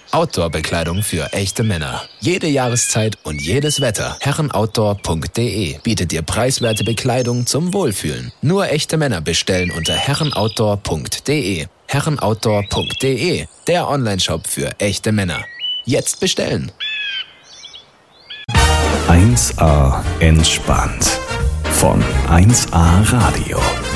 Outdoor-Bekleidung für echte Männer. Jede Jahreszeit und jedes Wetter. herrenoutdoor.de bietet dir preiswerte Bekleidung zum Wohlfühlen. Nur echte Männer bestellen unter herrenoutdoor.de. herrenoutdoor.de, der Onlineshop für echte Männer. Jetzt bestellen. 1A entspannt von 1A Radio.